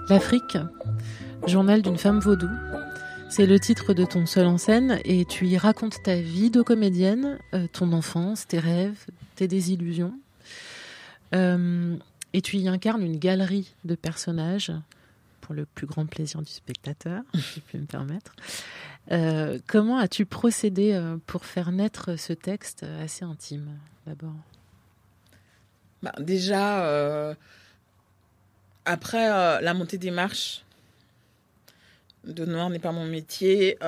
L'Afrique, journal d'une femme vaudou. C'est le titre de ton seul en scène et tu y racontes ta vie de comédienne, ton enfance, tes rêves, tes désillusions. Et tu y incarnes une galerie de personnages pour le plus grand plaisir du spectateur, si je peux me permettre. Comment as-tu procédé pour faire naître ce texte assez intime, d'abord ? Déjà, après la montée des marches de Noir n'est pas mon métier,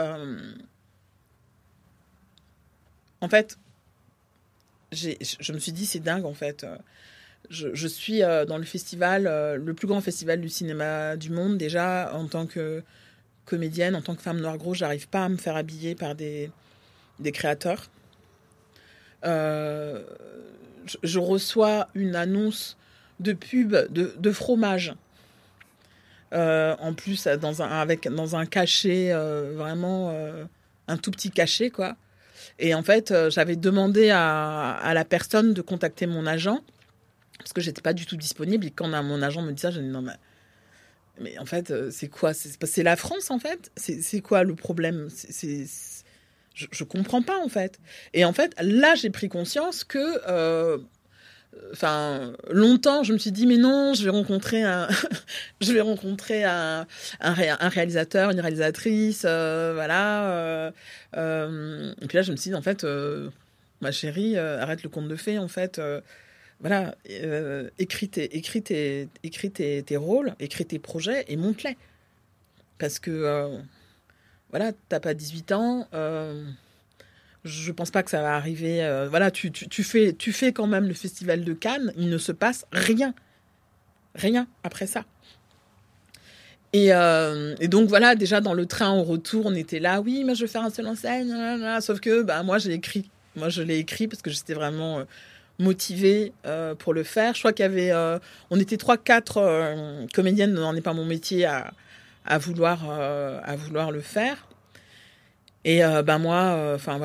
en fait, je me suis dit, c'est dingue, en fait. Je suis dans le festival, le plus grand festival du cinéma du monde, déjà, en tant que comédienne, en tant que femme noire gros, j'arrive pas à me faire habiller par des créateurs. Je reçois une annonce de pub de fromage. En plus, dans un cachet, vraiment un tout petit cachet, quoi. Et en fait, j'avais demandé à la personne de contacter mon agent, parce que j'étais pas du tout disponible. Et quand mon agent me dit ça, je me dis non, mais en fait, c'est quoi ? C'est la France, en fait ? C'est quoi le problème ? Je comprends pas, en fait. Et en fait, là, j'ai pris conscience que... longtemps, je me suis dit, mais non, je vais rencontrer un réalisateur, une réalisatrice, voilà. Et puis là, je me suis dit, en fait, ma chérie, arrête le conte de fées, en fait. Voilà, écris tes rôles, écris tes projets et monte-les. Parce que, voilà, t'as pas 18 ans... je pense pas que ça va arriver. Voilà, tu fais quand même le festival de Cannes. Il ne se passe rien après ça. Et donc voilà, déjà dans le train au retour, on était là. Oui, mais je vais faire un seul en scène. Sauf que moi, je l'ai écrit parce que j'étais vraiment motivée pour le faire. Je crois qu'il y avait, on était 3-4 comédiennes. N'en est pas mon métier à vouloir le faire. Et moi,